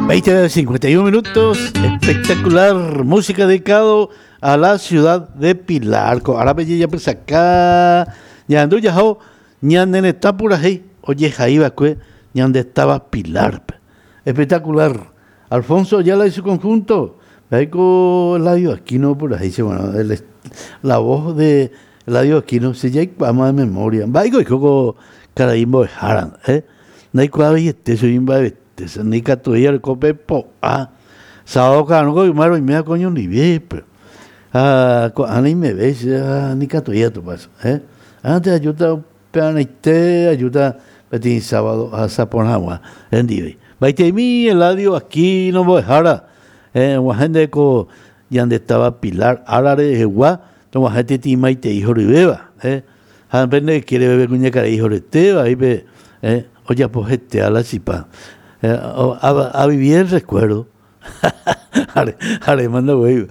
20:51 minutos, espectacular, música dedicado a la ciudad de Pilar. Ahora me ya pues acá, ya ando ya ho, ñan está por ahí, oye jaiba que ñan estaba Pilar. Espectacular. Alfonso Ayala y su conjunto, con Eladio Aquino por ahí, bueno, la voz de Eladio Aquino, se ya vamos de memoria. Vaigo y coco Caraimbo de Haran, no hay cuadro y este soy ni catuilla el cope po sábado cano y maro y me coño ni ve pero ani me ves ni catuilla tu paso antes ayuda peanite ayuda petit sábado a saponagua en dive baite mi Eladio aquí no voy jara gente co y ande estaba Pilar Arare Jeguá toma gente tima y te hijo ribeba han pende quiere beber cuña cara hijo de teba ahí ve oye pues este a la cipa a vivir el recuerdo. Jare, manda güey.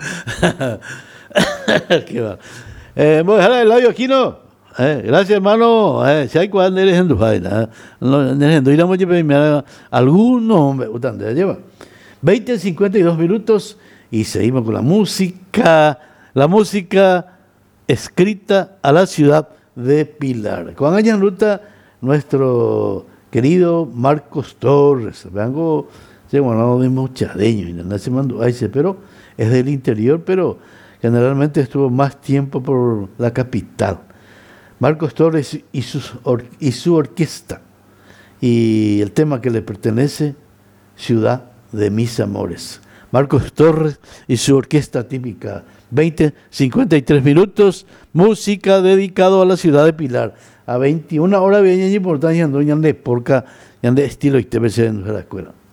Qué va. Voy a dejar el labio aquí, ¿no? Gracias, hermano. Si hay cuando eres en Dubái, no iremos a pedirme algunos, me gustan de lleva. 20:52 minutos y seguimos con la música escrita a la ciudad de Pilar. Con allá en ruta, nuestro querido Marcos Torres, vengo, bueno, de Mochadeño, y nace Manduaice, pero es del interior, pero generalmente estuvo más tiempo por la capital. Marcos Torres y su orquesta, y el tema que le pertenece, Ciudad de mis amores. Marcos Torres y su orquesta típica, 20:53 minutos, música dedicado a la ciudad de Pilar. A 21 horas bien importante, ando de porca, y ande estilo y te ves en la escuela.